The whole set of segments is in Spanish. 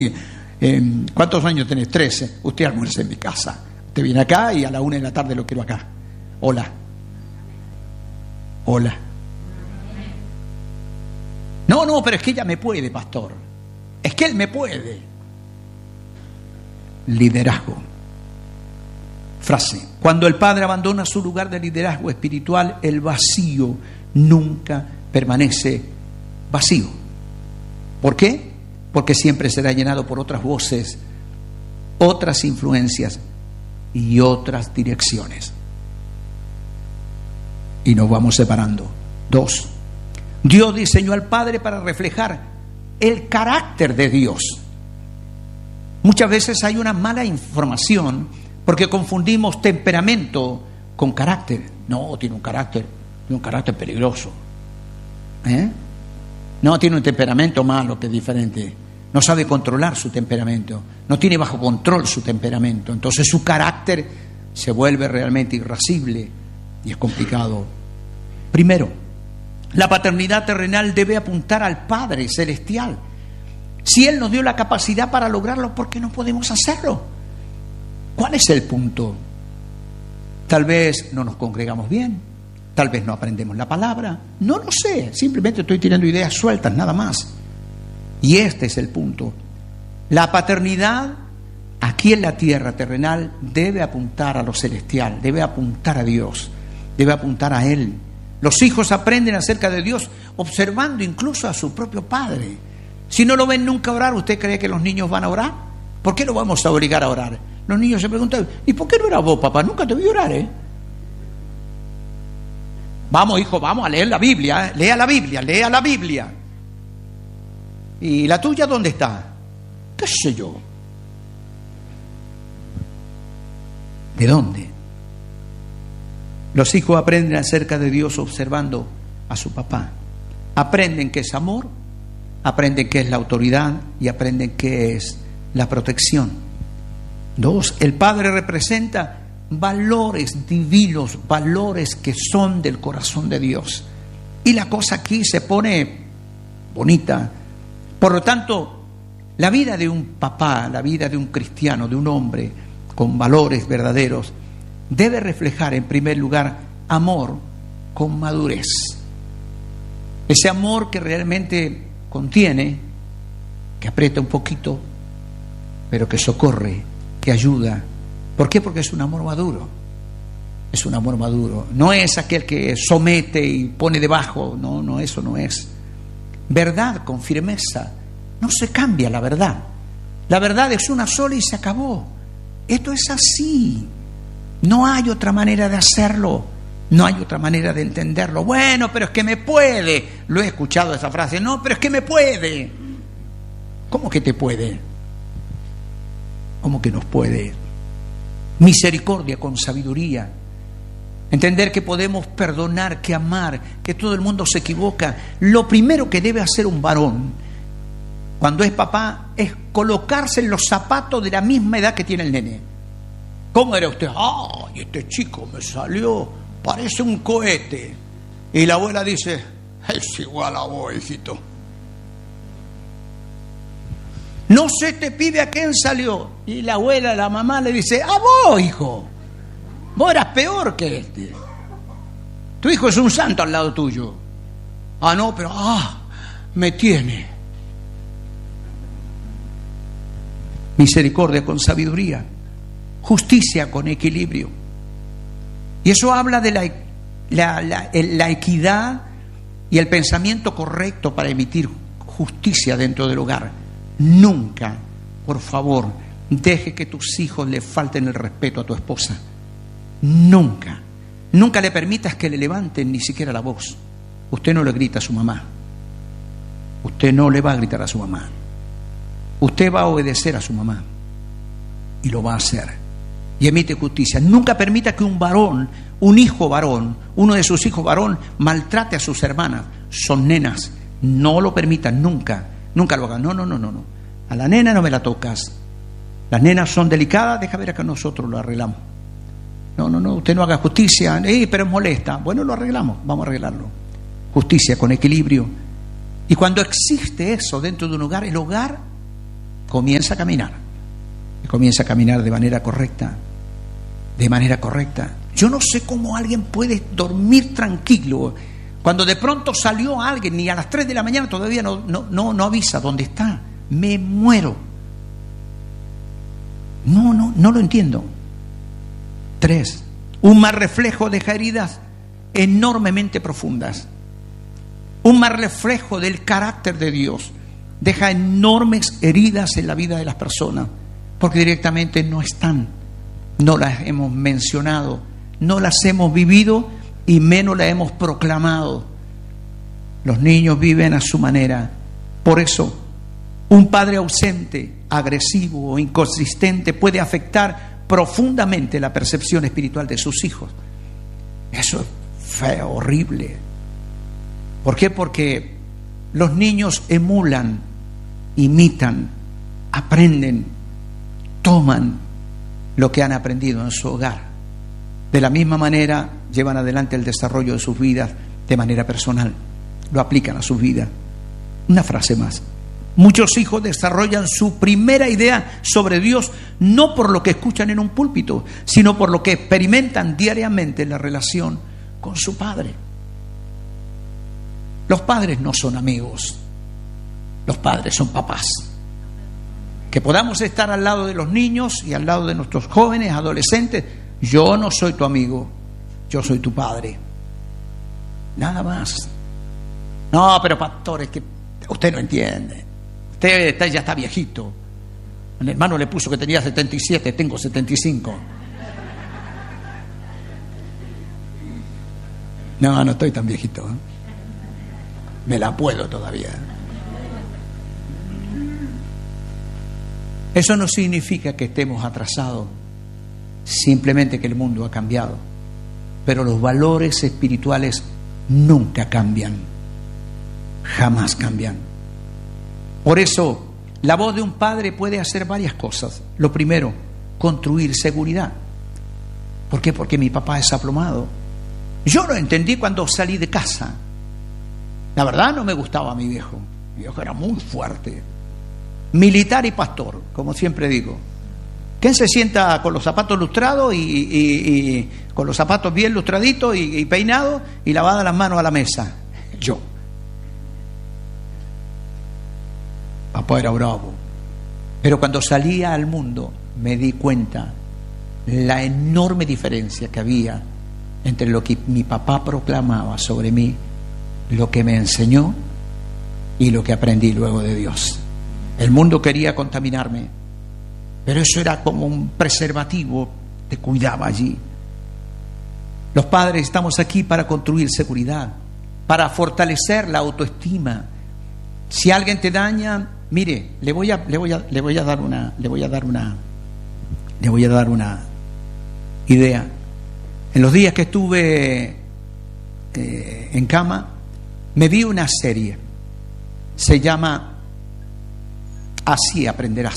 ¿Cuántos años tenés? 13. Usted almuerza en mi casa. Usted viene acá y a la 1 de la tarde lo quiero acá. Hola. Hola. No, pero es que ella me puede, pastor. Es que él me puede. Liderazgo. Frase: cuando el padre abandona su lugar de liderazgo espiritual, el vacío nunca permanece vacío. ¿Por qué? Porque siempre será llenado por otras voces, otras influencias y otras direcciones. Y nos vamos separando. 2. Dios diseñó al Padre para reflejar el carácter de Dios. Muchas veces hay una mala información porque confundimos temperamento con carácter. No, tiene un carácter peligroso. No, tiene un temperamento malo que es diferente. No sabe controlar su temperamento. No tiene bajo control su temperamento. Entonces su carácter se vuelve realmente irascible y es complicado. Primero, la paternidad terrenal debe apuntar al Padre Celestial. Si Él nos dio la capacidad para lograrlo, ¿por qué no podemos hacerlo? ¿Cuál es el punto? Tal vez no nos congregamos bien, tal vez no aprendemos la palabra, no lo sé, simplemente estoy tirando ideas sueltas, nada más. Y este es el punto. La paternidad aquí en la tierra terrenal debe apuntar a lo celestial, debe apuntar a Dios, debe apuntar a Él. Los hijos aprenden acerca de Dios observando incluso a su propio padre. Si no lo ven nunca orar, ¿usted cree que los niños van a orar? ¿Por qué lo vamos a obligar a orar? Los niños se preguntan: ¿y por qué no eras vos, papá? Nunca te vi orar, Vamos, hijo, vamos a leer la Biblia, lea la Biblia. ¿Y la tuya dónde está? ¿Qué sé yo? ¿De dónde? Los hijos aprenden acerca de Dios observando a su papá. Aprenden qué es amor, aprenden qué es la autoridad y aprenden qué es la protección. 2. El Padre representa valores divinos, valores que son del corazón de Dios. Y la cosa aquí se pone bonita. Por lo tanto, la vida de un papá, la vida de un cristiano, de un hombre con valores verdaderos, debe reflejar en primer lugar amor con madurez. Ese amor que realmente contiene, que aprieta un poquito, pero que socorre, que ayuda. ¿Por qué? Porque es un amor maduro. Es un amor maduro. No es aquel que somete y pone debajo. No, eso no es. Verdad con firmeza. No se cambia la verdad. La verdad es una sola y se acabó. Esto es así. No hay otra manera de hacerlo. No hay otra manera de entenderlo. Bueno, pero es que me puede. Lo he escuchado esa frase. No, pero es que me puede. ¿Cómo que te puede? ¿Cómo que nos puede? Misericordia con sabiduría. Entender que podemos perdonar, que amar, que todo el mundo se equivoca. Lo primero que debe hacer un varón cuando es papá es colocarse en los zapatos de la misma edad que tiene el nene. ¿Cómo era usted? ¡Ay, este chico me salió! Parece un cohete. Y la abuela dice: es igual a vos, hijito. No se este pibe a quién salió. Y la abuela, la mamá le dice: a vos, hijo. Vos eras peor que este. Tu hijo es un santo al lado tuyo. No, pero me tiene. Misericordia con sabiduría. Justicia con equilibrio. Y eso habla de la equidad y el pensamiento correcto para emitir justicia dentro del hogar. Nunca, por favor, deje que tus hijos le falten el respeto a tu esposa. Nunca le permitas que le levanten ni siquiera la voz. Usted no le grita a su mamá. Usted no le va a gritar a su mamá. Usted va a obedecer a su mamá. Y lo va a hacer. Y emite justicia. Nunca permita que un varón, un hijo varón, uno de sus hijos varón, maltrate a sus hermanas. Son nenas. No lo permitan nunca. Nunca lo hagan. No. A la nena no me la tocas. Las nenas son delicadas. Deja ver que nosotros lo arreglamos. No, usted no haga justicia. Pero es molesta. Bueno, lo arreglamos. Vamos a arreglarlo. Justicia con equilibrio. Y cuando existe eso dentro de un hogar, el hogar comienza a caminar. Y comienza a caminar de manera correcta. De manera correcta. Yo no sé cómo alguien puede dormir tranquilo cuando de pronto salió alguien y a las 3 de la mañana todavía no avisa dónde está. Me muero. No lo entiendo. 3. Un mal reflejo deja heridas enormemente profundas. Un mal reflejo del carácter de Dios deja enormes heridas en la vida de las personas, porque directamente no están, no las hemos mencionado, no las hemos vivido y menos las hemos proclamado. Los niños viven a su manera. Por eso, un padre ausente, agresivo o inconsistente puede afectar profundamente la percepción espiritual de sus hijos. Eso es feo, horrible. ¿Por qué? Porque los niños emulan, imitan, aprenden, toman lo que han aprendido en su hogar. De la misma manera llevan adelante el desarrollo de sus vidas de manera personal, lo aplican a sus vidas. Una frase más. Muchos hijos desarrollan su primera idea sobre Dios no por lo que escuchan en un púlpito, sino por lo que experimentan diariamente en la relación con su padre. Los padres no son amigos, los padres son papás. Que podamos estar al lado de los niños y al lado de nuestros jóvenes, adolescentes. Yo no soy tu amigo, yo soy tu padre. Nada más. No, pero pastor, es que usted no entiende. Usted ya está viejito. El hermano le puso que tenía 77, tengo 75. No estoy tan viejito, ¿eh? Me la puedo todavía. Eso no significa que estemos atrasados, simplemente que el mundo ha cambiado. Pero los valores espirituales nunca cambian, jamás cambian. Por eso, la voz de un padre puede hacer varias cosas. Lo primero, construir seguridad. ¿Por qué? Porque mi papá es aplomado. Yo lo entendí cuando salí de casa. La verdad no me gustaba mi viejo. Mi viejo era muy fuerte. Militar y pastor, como siempre digo. ¿Quién se sienta con los zapatos lustrados y con los zapatos bien lustraditos y peinados y lavadas las manos a la mesa? Yo. Papá era bravo. Pero cuando salía al mundo me di cuenta la enorme diferencia que había entre lo que mi papá proclamaba sobre mí, lo que me enseñó y lo que aprendí luego de Dios. El mundo quería contaminarme, pero eso era como un preservativo, te cuidaba allí. Los padres estamos aquí para construir seguridad, para fortalecer la autoestima. Si alguien te daña, mire, le voy a dar una idea. En los días que estuve en cama, me vi una serie. Se llama Así aprenderás.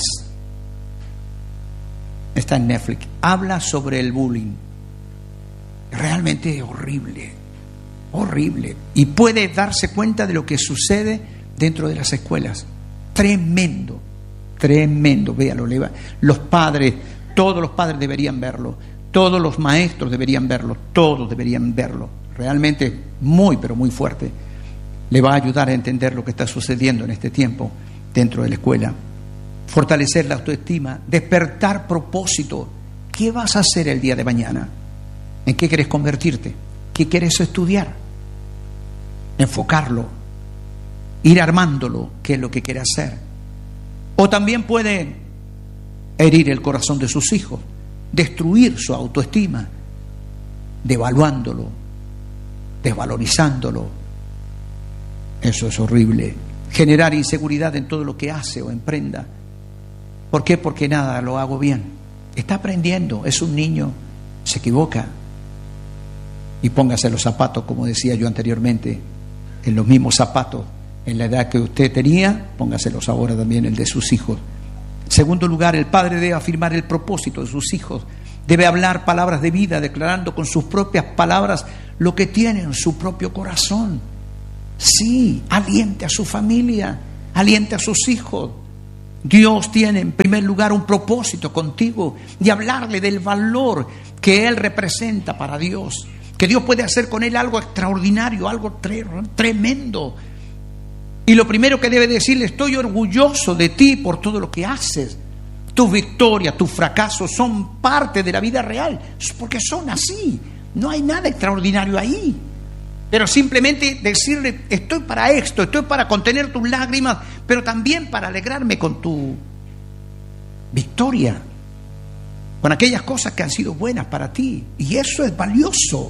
Está en Netflix. Habla sobre el bullying. Realmente horrible, horrible. Y puede darse cuenta de lo que sucede dentro de las escuelas. Tremendo, tremendo. Véalo. Los padres, todos los padres deberían verlo. Todos los maestros deberían verlo. Todos deberían verlo. Realmente muy, pero muy fuerte. Le va a ayudar a entender lo que está sucediendo en este tiempo dentro de la escuela. Fortalecer la autoestima, despertar propósito. ¿Qué vas a hacer el día de mañana? ¿En qué quieres convertirte? ¿Qué quieres estudiar? Enfocarlo, ir armándolo, qué es lo que quiere hacer. O también puede herir el corazón de sus hijos, destruir su autoestima, devaluándolo, desvalorizándolo. Eso es horrible. Generar inseguridad en todo lo que hace o emprenda. ¿Por qué? Porque nada lo hago bien. Está aprendiendo, es un niño, se equivoca. Y póngase los zapatos, como decía yo anteriormente, en los mismos zapatos, en la edad que usted tenía, póngaselos ahora también el de sus hijos. En segundo lugar, el padre debe afirmar el propósito de sus hijos. Debe hablar palabras de vida, declarando con sus propias palabras lo que tiene en su propio corazón. Sí, aliente a su familia, aliente a sus hijos. Dios tiene en primer lugar un propósito contigo y hablarle del valor que Él representa para Dios, que Dios puede hacer con Él algo extraordinario, algo tremendo. Y lo primero que debe decirle: estoy orgulloso de ti por todo lo que haces. Tus victorias, tus fracasos son parte de la vida real, porque son así. No hay nada extraordinario ahí. Pero simplemente decirle: estoy para esto, estoy para contener tus lágrimas, pero también para alegrarme con tu victoria, con aquellas cosas que han sido buenas para ti. Y eso es valioso.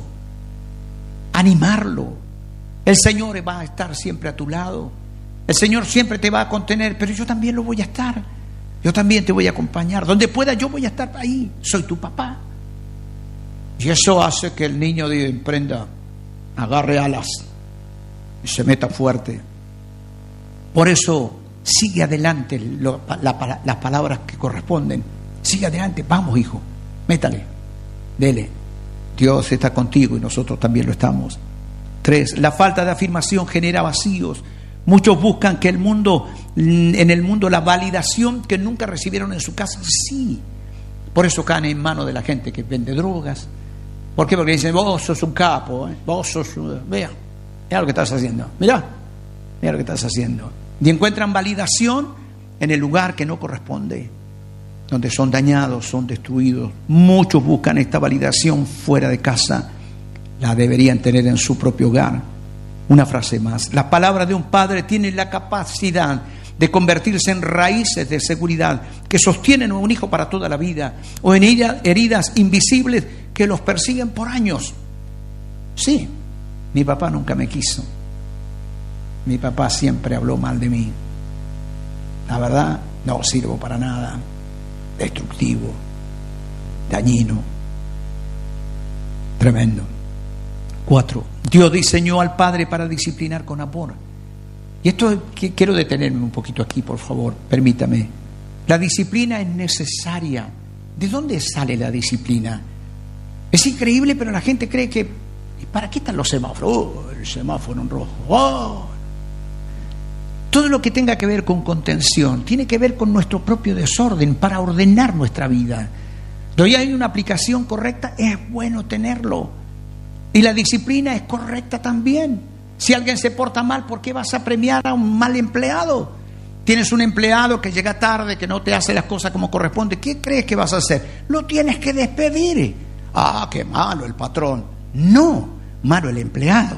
Animarlo. El Señor va a estar siempre a tu lado. El Señor siempre te va a contener, pero yo también lo voy a estar. Yo también te voy a acompañar. Donde pueda yo voy a estar ahí. Soy tu papá. Y eso hace que el niño emprenda, agarre alas y se meta fuerte. Por eso sigue adelante las palabras que corresponden. Sigue adelante. Vamos, hijo. Métale. Dele. Dios está contigo y nosotros también lo estamos. 3. La falta de afirmación genera vacíos. Muchos buscan que en el mundo la validación que nunca recibieron en su casa. Sí. Por eso caen en manos de la gente que vende drogas. ¿Por qué? Porque dicen: vos sos un capo, vos sos... Mira lo que estás haciendo. Mira lo que estás haciendo. Y encuentran validación en el lugar que no corresponde, donde son dañados, son destruidos. Muchos buscan esta validación fuera de casa. La deberían tener en su propio hogar. Una frase más: la palabra de un padre tiene la capacidad de convertirse en raíces de seguridad que sostienen a un hijo para toda la vida, o en heridas invisibles que los persiguen por años. Sí, mi papá nunca me quiso. Mi papá siempre habló mal de mí. La verdad, no sirvo para nada. Destructivo, dañino, tremendo. 4. Dios diseñó al padre para disciplinar con amor. Y esto quiero detenerme un poquito aquí, por favor, permítame. La disciplina es necesaria. ¿De dónde sale la disciplina? Es increíble, pero la gente cree que... ¿para qué están los semáforos? Oh, el semáforo en rojo. Oh. Todo lo que tenga que ver con contención tiene que ver con nuestro propio desorden, para ordenar nuestra vida. Donde hay una aplicación correcta, es bueno tenerlo. Y la disciplina es correcta también. Si alguien se porta mal, ¿por qué vas a premiar a un mal empleado? Tienes un empleado que llega tarde, que no te hace las cosas como corresponde. ¿Qué crees que vas a hacer? Lo tienes que despedir. Ah, qué malo el patrón. No, malo el empleado,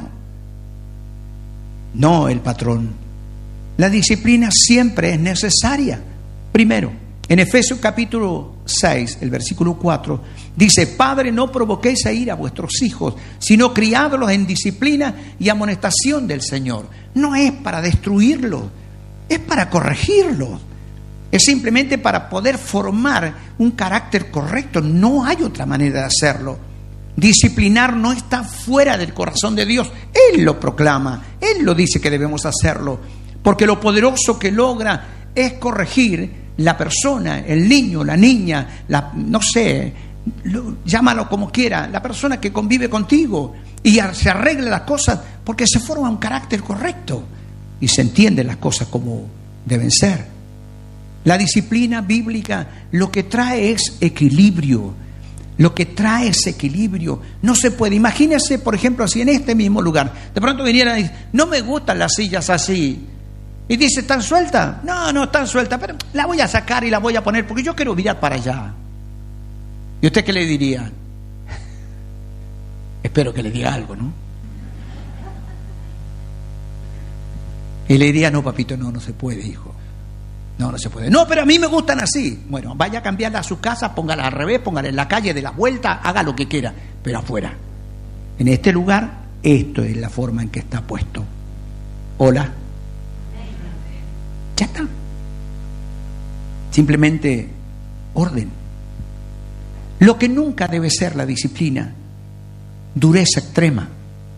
no el patrón. La disciplina siempre es necesaria. Primero, en Efesios capítulo 6, el versículo 4, dice: Padre, no provoquéis a ira a vuestros hijos, sino criádlos en disciplina y amonestación del Señor. No es para destruirlos, es para corregirlos. Es simplemente para poder formar un carácter correcto. No hay otra manera de hacerlo. Disciplinar no está fuera del corazón de Dios. Él lo proclama, Él lo dice que debemos hacerlo, porque lo poderoso que logra es corregir la persona, el niño, la niña, no sé, llámalo como quiera, la persona que convive contigo, y se arregla las cosas porque se forma un carácter correcto y se entienden las cosas como deben ser. La disciplina bíblica lo que trae es equilibrio. Lo que trae es equilibrio. No se puede. Imagínese, por ejemplo, si en este mismo lugar de pronto viniera y dice: no me gustan las sillas así. Y dice: ¿están sueltas? No están sueltas, pero la voy a sacar y la voy a poner porque yo quiero mirar para allá. ¿Y usted qué le diría? Espero que le diga algo, ¿no? Y le diría: no, papito, no se puede, hijo. No se puede. No, pero a mí me gustan así. Bueno, vaya a cambiarla a su casa, póngala al revés, póngala en la calle, de la vuelta, haga lo que quiera, pero afuera. En este lugar, esto es la forma en que está puesto. Hola. Ya está. Simplemente orden. Lo que nunca debe ser la disciplina: dureza extrema.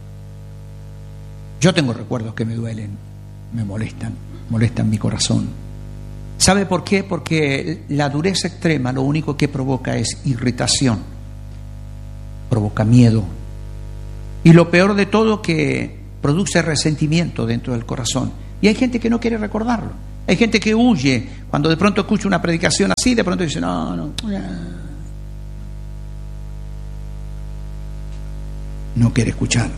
Yo tengo recuerdos que me duelen, me molestan mi corazón. ¿Sabe por qué? Porque la dureza extrema lo único que provoca es irritación, provoca miedo, y lo peor de todo, que produce resentimiento dentro del corazón. Y hay gente que no quiere recordarlo. Hay gente que huye cuando de pronto escucha una predicación así, de pronto dice, no quiere escuchar.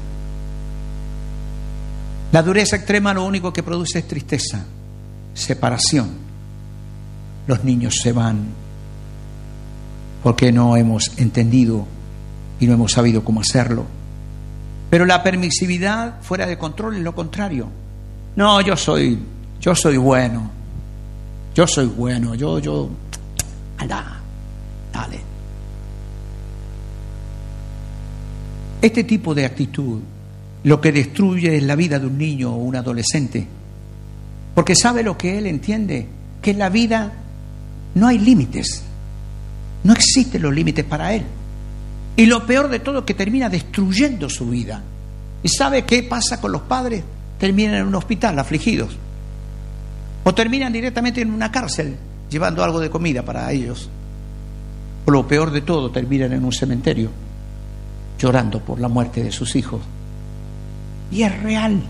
La dureza extrema lo único que produce es tristeza, separación. Los niños se van porque no hemos entendido y no hemos sabido cómo hacerlo. Pero la permisividad fuera de control es lo contrario. No, yo soy bueno. Anda, dale. Este tipo de actitud lo que destruye es la vida de un niño o un adolescente. Porque sabe lo que él entiende, que en la vida no hay límites. No existen los límites para él. Y lo peor de todo es que termina destruyendo su vida. ¿Y sabe qué pasa con los padres? Terminan en un hospital, afligidos. O terminan directamente en una cárcel, llevando algo de comida para ellos. O lo peor de todo, terminan en un cementerio, llorando por la muerte de sus hijos. Y es real.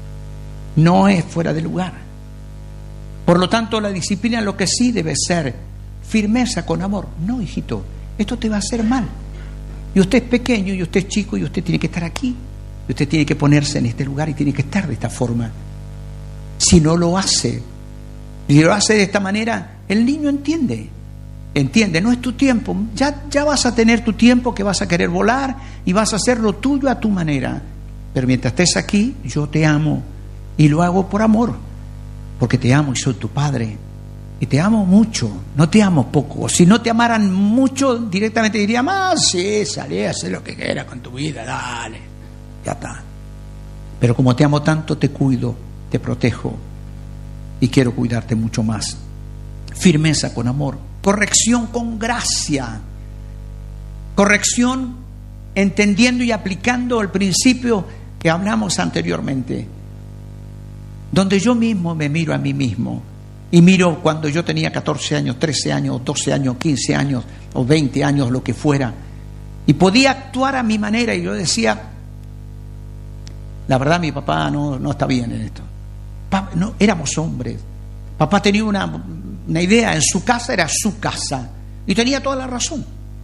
No es fuera de lugar. Por lo tanto, la disciplina lo que sí debe ser firmeza con amor. No, hijito, esto te va a hacer mal. Y usted es pequeño, y usted es chico, y usted tiene que estar aquí. Y usted tiene que ponerse en este lugar y tiene que estar de esta forma. Si no lo hace, y lo hace de esta manera, el niño entiende, no es tu tiempo. Ya vas a tener tu tiempo, que vas a querer volar y vas a hacer lo tuyo a tu manera. Pero mientras estés aquí, yo te amo y lo hago por amor, porque te amo y soy tu padre. Y te amo mucho, no te amo poco. Si no te amaran mucho, directamente diría, sí, salí a hacer lo que quieras con tu vida, dale, ya está. Pero como te amo tanto, te cuido, te protejo y quiero cuidarte mucho más. Firmeza con amor, corrección con gracia, corrección entendiendo y aplicando el principio que hablamos anteriormente, donde yo mismo me miro a mí mismo. Y miro cuando yo tenía 14 años, 13 años, 12 años, 15 años o 20 años, lo que fuera. Y podía actuar a mi manera y yo decía, la verdad mi papá no está bien en esto. No, éramos hombres. Papá tenía una idea, en su casa era su casa. Y tenía toda la razón.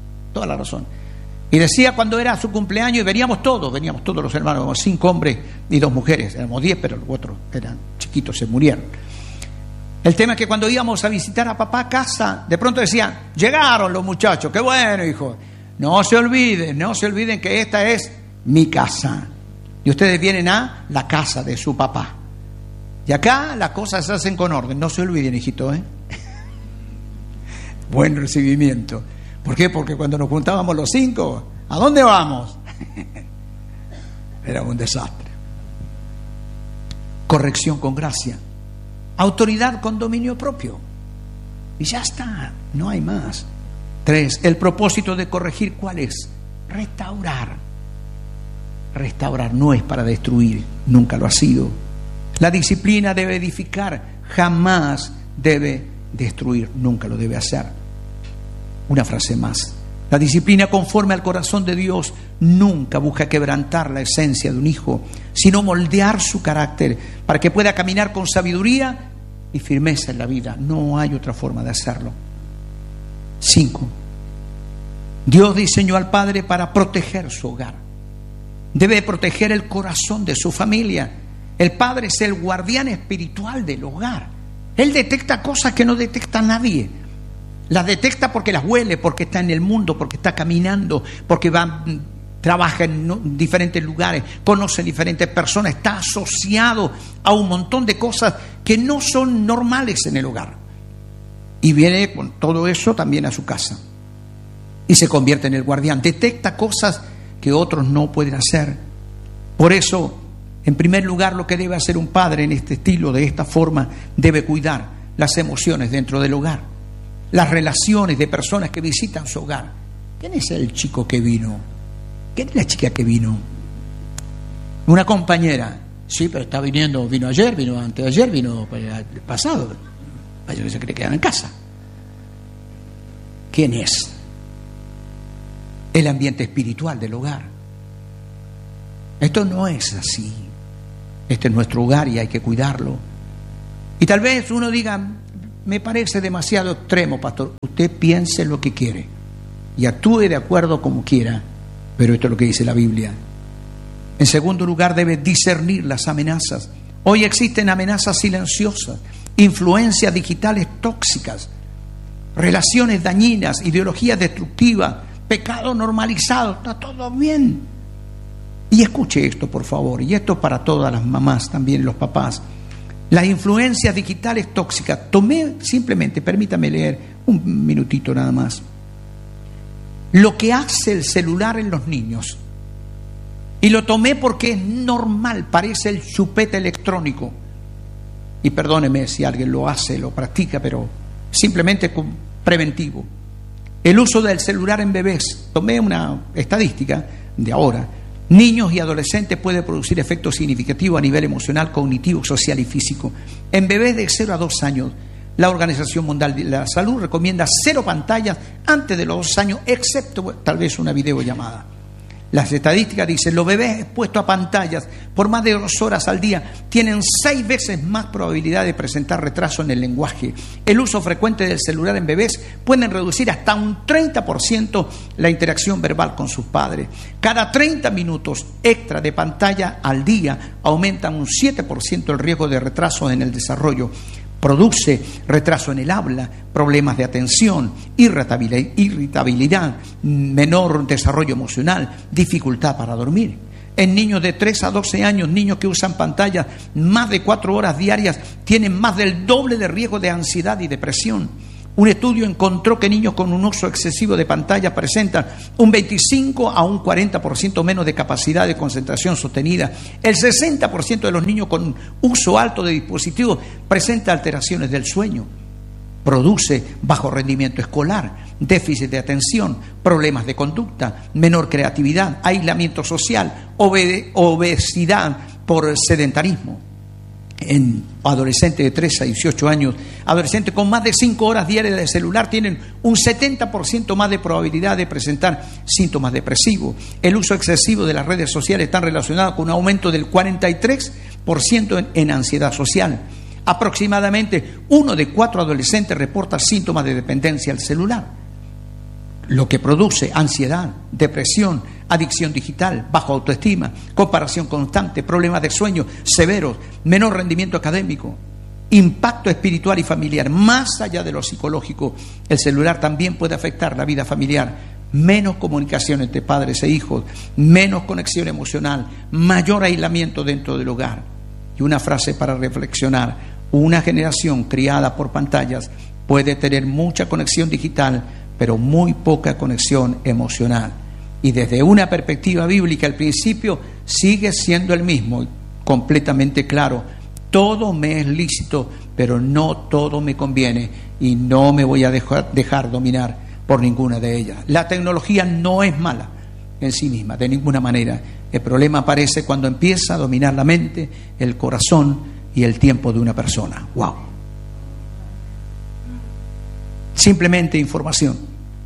Y decía cuando era su cumpleaños y veníamos todos los hermanos, como 5 hombres y 2 mujeres. Éramos 10, pero los otros eran chiquitos, se murieron. El tema es que cuando íbamos a visitar a papá a casa, de pronto decían, llegaron los muchachos, qué bueno, hijo. No se olviden que esta es mi casa. Y ustedes vienen a la casa de su papá. Y acá las cosas se hacen con orden. No se olviden, hijito, Buen recibimiento. ¿Por qué? Porque cuando nos juntábamos los 5, ¿a dónde vamos? Era un desastre. Corrección con gracia. Autoridad con dominio propio. Y ya está, no hay más. 3, el propósito de corregir, ¿cuál es? Restaurar. Restaurar no es para destruir, nunca lo ha sido. La disciplina debe edificar, jamás debe destruir, nunca lo debe hacer. Una frase más. La disciplina conforme al corazón de Dios nunca busca quebrantar la esencia de un hijo, sino moldear su carácter para que pueda caminar con sabiduría y firmeza en la vida. No hay otra forma de hacerlo. 5. Dios diseñó al padre para proteger su hogar. Debe proteger el corazón de su familia. El padre es el guardián espiritual del hogar. Él detecta cosas que no detecta nadie. Las detecta porque las huele, porque está en el mundo, porque está caminando, porque trabaja en diferentes lugares, conoce diferentes personas, está asociado a un montón de cosas que no son normales en el hogar. Y viene con todo eso también a su casa. Y se convierte en el guardián. Detecta cosas que otros no pueden hacer. Por eso, en primer lugar, lo que debe hacer un padre en este estilo, de esta forma, debe cuidar las emociones dentro del hogar, las relaciones de personas que visitan su hogar. ¿Quién es el chico que vino? ¿Quién es la chica que vino? Una compañera. Sí, pero está vino ayer, vino antes de ayer, vino el pasado. Vaya que se cree que quedan en casa. ¿Quién es? El ambiente espiritual del hogar. Esto no es así. Este es nuestro hogar y hay que cuidarlo. Y tal vez uno diga, me parece demasiado extremo, pastor. Usted piense lo que quiere y actúe de acuerdo como quiera, pero esto es lo que dice la Biblia. En segundo lugar, debe discernir las amenazas. Hoy existen amenazas silenciosas, influencias digitales tóxicas, relaciones dañinas, ideologías destructivas, pecado normalizado. Está todo bien. Y escuche esto, por favor, y esto para todas las mamás, también los papás. Las influencias digitales tóxicas. Permítame leer un minutito nada más. Lo que hace el celular en los niños. Y lo tomé porque es normal, parece el chupete electrónico. Y perdóneme si alguien lo hace, lo practica, pero simplemente preventivo. El uso del celular en bebés. Tomé una estadística de ahora. Niños y adolescentes puede producir efectos significativos a nivel emocional, cognitivo, social y físico. En bebés de 0 a 2 años, la Organización Mundial de la Salud recomienda 0 pantallas antes de los 2 años, excepto tal vez una videollamada. Las estadísticas dicen, los bebés expuestos a pantallas por más de 2 horas al día tienen 6 veces más probabilidad de presentar retraso en el lenguaje. El uso frecuente del celular en bebés puede reducir hasta un 30% la interacción verbal con sus padres. Cada 30 minutos extra de pantalla al día aumentan un 7% el riesgo de retraso en el desarrollo. Produce retraso en el habla, problemas de atención, irritabilidad, menor desarrollo emocional, dificultad para dormir. En niños de 3 a 12 años, niños que usan pantallas más de 4 horas diarias tienen más del doble de riesgo de ansiedad y depresión. Un estudio encontró que niños con un uso excesivo de pantallas presentan un 25 a un 40% menos de capacidad de concentración sostenida. El 60% de los niños con uso alto de dispositivos presenta alteraciones del sueño. Produce bajo rendimiento escolar, déficit de atención, problemas de conducta, menor creatividad, aislamiento social, obesidad por sedentarismo. En adolescentes de 13 a 18 años, adolescentes con más de 5 horas diarias de celular tienen un 70% más de probabilidad de presentar síntomas depresivos. El uso excesivo de las redes sociales está relacionado con un aumento del 43% en ansiedad social. Aproximadamente 1 de 4 adolescentes reporta síntomas de dependencia al celular, lo que produce ansiedad, depresión, adicción digital, baja autoestima, comparación constante, problemas de sueño severos, menor rendimiento académico, impacto espiritual y familiar. Más allá de lo psicológico, el celular también puede afectar la vida familiar. Menos comunicación entre padres e hijos, menos conexión emocional, mayor aislamiento dentro del hogar. Y una frase para reflexionar: una generación criada por pantallas puede tener mucha conexión digital, pero muy poca conexión emocional. Y desde una perspectiva bíblica, el principio sigue siendo el mismo, completamente claro. Todo me es lícito, pero no todo me conviene, y no me voy a dejar dominar por ninguna de ellas. La tecnología no es mala en sí misma, de ninguna manera. El problema aparece cuando empieza a dominar la mente, el corazón y el tiempo de una persona. ¡Wow! Simplemente información.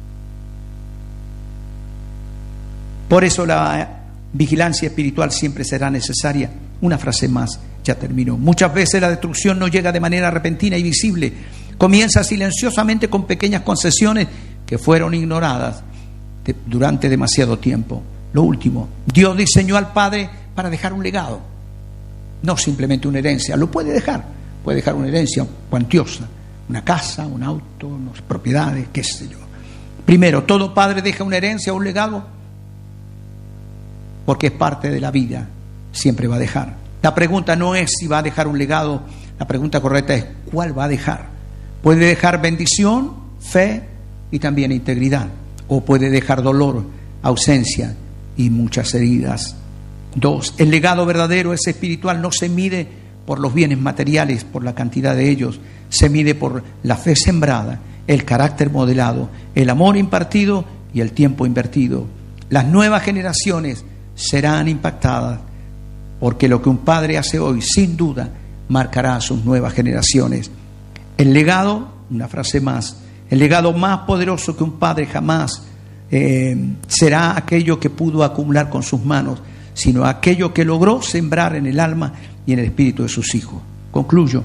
Por eso la vigilancia espiritual siempre será necesaria. Una frase más, ya termino. Muchas veces la destrucción no llega de manera repentina y visible. Comienza silenciosamente con pequeñas concesiones que fueron ignoradas durante demasiado tiempo. Lo último, Dios diseñó al padre para dejar un legado, no simplemente una herencia. Lo puede dejar una herencia cuantiosa, una casa, un auto, unas propiedades, qué sé yo. Primero, todo padre deja una herencia o un legado porque es parte de la vida, siempre va a dejar. La pregunta no es si va a dejar un legado, la pregunta correcta es ¿cuál va a dejar? Puede dejar bendición, fe y también integridad, o puede dejar dolor, ausencia y muchas heridas. 2. El legado verdadero es espiritual, no se mide por los bienes materiales, por la cantidad de ellos, se mide por la fe sembrada, el carácter modelado, el amor impartido y el tiempo invertido. Las nuevas generaciones serán impactadas porque lo que un padre hace hoy, sin duda, marcará a sus nuevas generaciones. El legado, una frase más, el legado más poderoso que un padre jamás será aquello que pudo acumular con sus manos, sino aquello que logró sembrar en el alma y en el espíritu de sus hijos. Concluyo,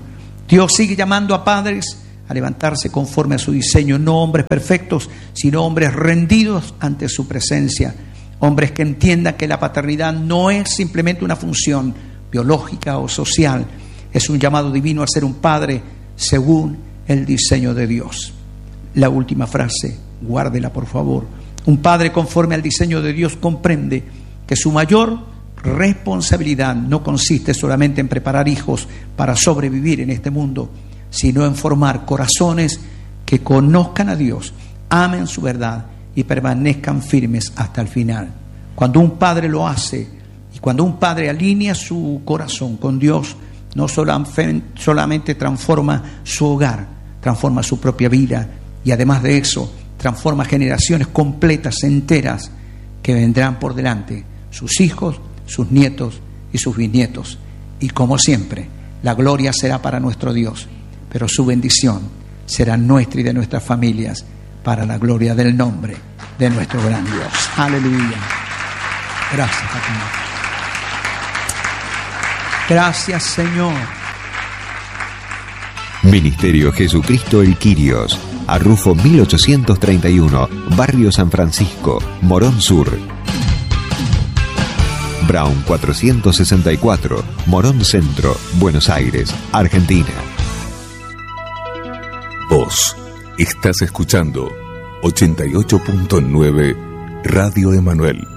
Dios sigue llamando a padres a levantarse conforme a su diseño, no hombres perfectos, sino hombres rendidos ante su presencia, hombres que entiendan que la paternidad no es simplemente una función biológica o social, es un llamado divino a ser un padre según el diseño de Dios. La última frase, guárdela por favor. Un padre conforme al diseño de Dios comprende que su mayor responsabilidad no consiste solamente en preparar hijos para sobrevivir en este mundo, sino en formar corazones que conozcan a Dios, amen su verdad y permanezcan firmes hasta el final. Cuando un padre lo hace y cuando un padre alinea su corazón con Dios, no solamente transforma su hogar, transforma su propia vida y además de eso, transforma generaciones completas, enteras, que vendrán por delante, sus hijos, sus nietos y sus bisnietos. Y como siempre, la gloria será para nuestro Dios, pero su bendición será nuestra y de nuestras familias para la gloria del nombre de nuestro gran Dios. Aleluya. Gracias, Señor. Gracias, Señor. Ministerio Jesucristo el Quirios, Arrufo 1831, Barrio San Francisco, Morón Sur. Brown 464, Morón Centro, Buenos Aires, Argentina. Vos estás escuchando 88.9 Radio Emanuel.